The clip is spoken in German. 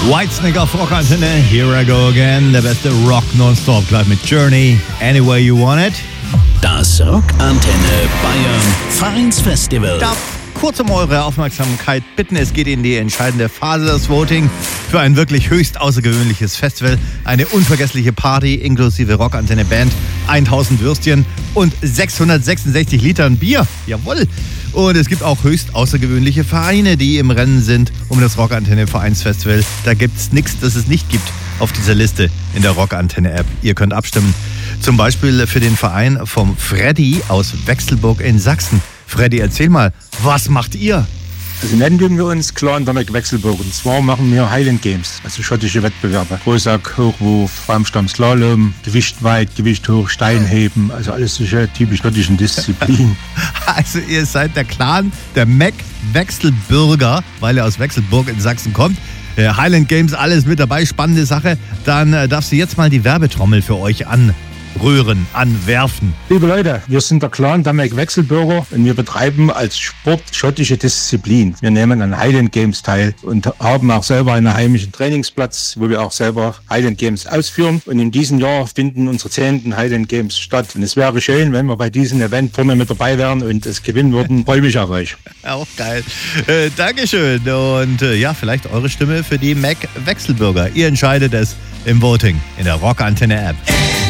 Whitesnake auf Rockantenne, Here I Go Again, der beste Rock nonstop, gleich mit Journey, Any Way You Want It. Das Rockantenne Bayern Vereinsfestival. Darf kurz um eure Aufmerksamkeit bitten, es geht in die entscheidende Phase des Voting für ein wirklich höchst außergewöhnliches Festival. Eine unvergessliche Party inklusive Rockantenne Band, 1000 Würstchen und 666 Litern Bier. Jawohl! Und es gibt auch höchst außergewöhnliche Vereine, die im Rennen sind um das Rockantenne Vereinsfestival. Da gibt's nichts, das es nicht gibt auf dieser Liste in der Rockantenne App. Ihr könnt abstimmen. Zum Beispiel für den Verein vom Freddy aus Wechselburg in Sachsen. Freddy, erzähl mal, was macht ihr? Also nennen wir uns Clan-Damek Wechselburg. Und zwar machen wir Highland Games, also schottische Wettbewerbe. Großsack, Hochwurf, Baumstamm, Slalom, Gewicht weit, Gewicht hoch, Steinheben, also alles solche typisch schottischen Disziplinen. Also ihr seid der Clan der Mac Wechselbürger, weil ihr aus Wechselburg in Sachsen kommt. Highland Games, alles mit dabei, spannende Sache. Dann darfst du jetzt mal die Werbetrommel für euch anwerfen. Liebe Leute, wir sind der Clan Damek Wechselbürger und wir betreiben als Sport schottische Disziplin. Wir nehmen an Highland Games teil und haben auch selber einen heimischen Trainingsplatz, wo wir auch selber Highland Games ausführen. Und in diesem Jahr finden unsere 10. Highland Games statt. Und es wäre schön, wenn wir bei diesem Event vorne mit dabei wären und es gewinnen würden. Freue mich auf euch. Auch geil. Dankeschön. Und ja, vielleicht eure Stimme für die Mac Wechselbürger. Ihr entscheidet es im Voting in der Rockantenne App.